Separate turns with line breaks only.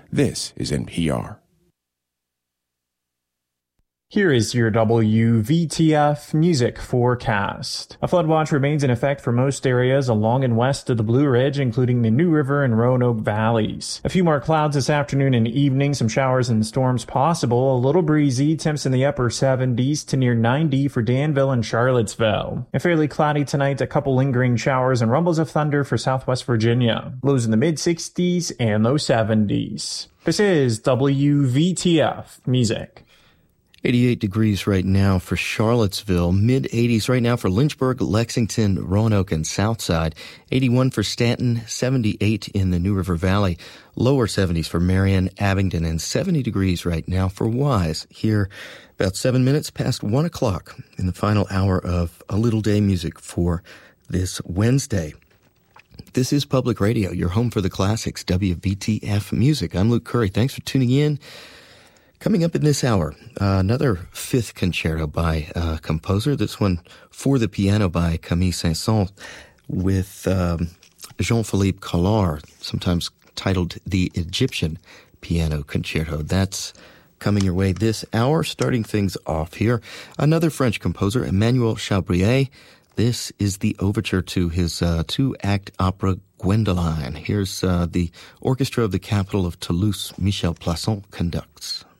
This is NPR.
Here is your WVTF music forecast. A flood watch remains in effect for most areas along and west of the Blue Ridge, including the New River and Roanoke valleys. A few more clouds this afternoon and evening, some showers and storms possible, a little breezy, temps in the upper 70s to near 90 for Danville and Charlottesville. And fairly cloudy tonight, a couple lingering showers and rumbles of thunder for Southwest Virginia. Lows in the mid-60s and low 70s. This is WVTF Music.
88 degrees right now for Charlottesville, mid-80s right now for Lynchburg, Lexington, Roanoke, and Southside, 81 for Stanton, 78 in the New River Valley, lower 70s for Marion, Abingdon, and 70 degrees right now for Wise. Here, about 7 minutes past 1 o'clock in the final hour of A Little Day Music for this Wednesday. This is Public Radio, your home for the classics, WVTF Music. I'm Luke Curry. Thanks for tuning in. Coming up in this hour, another fifth concerto by a composer, this one for the piano by Camille Saint-Saëns with Jean-Philippe Collard, sometimes titled the Egyptian Piano Concerto. That's coming your way this hour. Starting things off here, another French composer, Emmanuel Chabrier. This is the overture to his two-act opera Gwendoline. Here's the Orchestra of the Capital of Toulouse, Michel Plasson conducts.